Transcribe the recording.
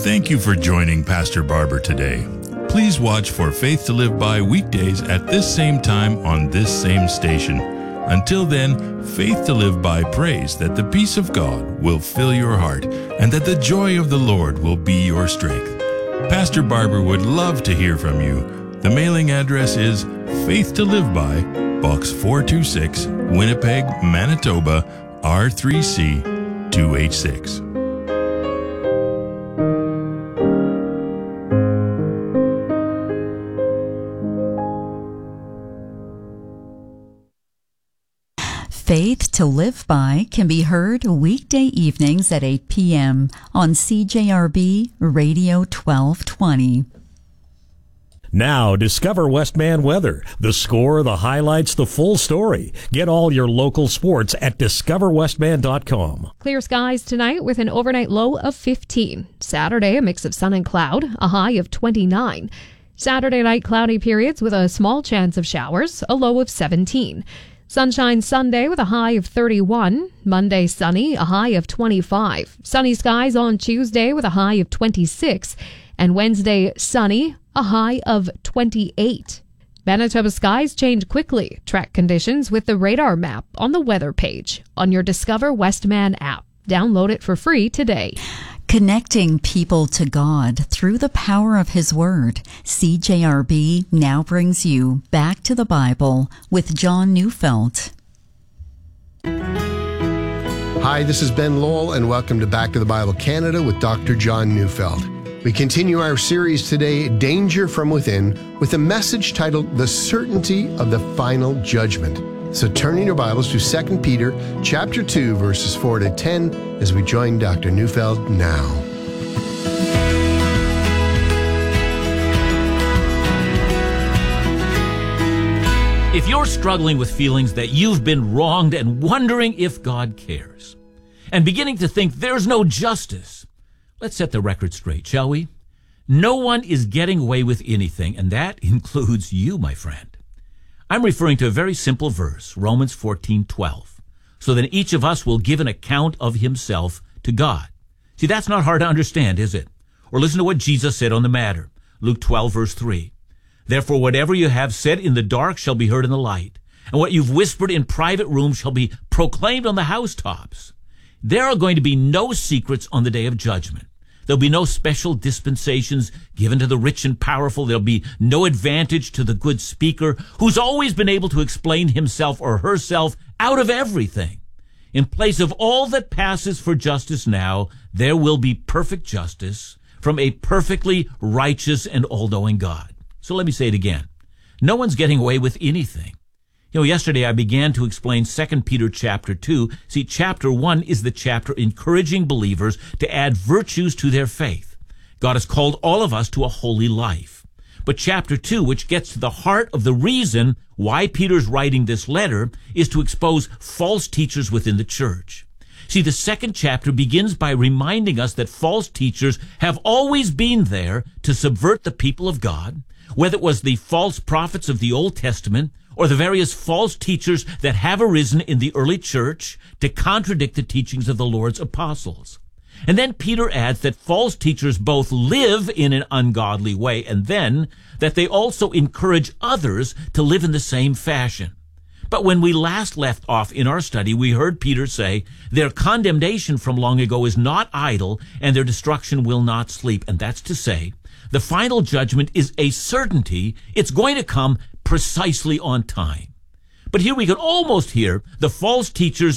Thank you for joining Pastor Barber today. Please watch for Faith to Live By weekdays at this same time on this same station. Until then, Faith to Live By prays that the peace of God will fill your heart and that the joy of the Lord will be your strength. Pastor Barber would love to hear from you. The mailing address is Faith to Live By, Box 426, Winnipeg, Manitoba, R3C 2H6. Faith to Live By can be heard weekday evenings at 8 p.m. on CJRB Radio 1220. Now, discover Westman weather. The score, the highlights, the full story. Get all your local sports at discoverwestman.com. Clear skies tonight with an overnight low of 15. Saturday, a mix of sun and cloud, a high of 29. Saturday night, cloudy periods with a small chance of showers, a low of 17. Sunshine Sunday with a high of 31. Monday sunny, a high of 25. Sunny skies on Tuesday with a high of 26. And Wednesday sunny, a high of 28. Manitoba skies change quickly. Track conditions with the radar map on the weather page on your Discover Westman app. Download it for free today. Connecting people to God through the power of His Word. CJRB now brings you Back to the Bible with John Neufeld. Hi, this is Ben Lowell, and welcome to Back to the Bible Canada with Dr. John Neufeld. We continue our series today, Danger from Within, with a message titled The Certainty of the Final Judgment. So turn in your Bibles to 2 Peter chapter 2, verses 4 to 10, as we join Dr. Neufeld now. If you're struggling with feelings that you've been wronged and wondering if God cares, and beginning to think there's no justice, let's set the record straight, shall we? No one is getting away with anything, and that includes you, my friend. I'm referring to a very simple verse, Romans 14:12. So then each of us will give an account of himself to God. See, that's not hard to understand, is it? Or listen to what Jesus said on the matter, Luke 12, verse 3. Therefore, whatever you have said in the dark shall be heard in the light, and what you've whispered in private rooms shall be proclaimed on the housetops. There are going to be no secrets on the day of judgment. There'll be no special dispensations given to the rich and powerful. There'll be no advantage to the good speaker who's always been able to explain himself or herself out of everything. In place of all that passes for justice now, there will be perfect justice from a perfectly righteous and all-knowing God. So let me say it again. No one's getting away with anything. Yesterday I began to explain 2 Peter chapter 2. See, chapter 1 is the chapter encouraging believers to add virtues to their faith. God has called all of us to a holy life. But chapter 2, which gets to the heart of the reason why Peter's writing this letter, is to expose false teachers within the church. See, the second chapter begins by reminding us that false teachers have always been there to subvert the people of God, whether it was the false prophets of the Old Testament or the various false teachers that have arisen in the early church to contradict the teachings of the Lord's apostles. And then Peter adds that false teachers both live in an ungodly way, and then that they also encourage others to live in the same fashion. But when we last left off in our study, we heard Peter say, their condemnation from long ago is not idle, and their destruction will not sleep. And that's to say, the final judgment is a certainty. It's going to come precisely on time. But here we can almost hear the false teachers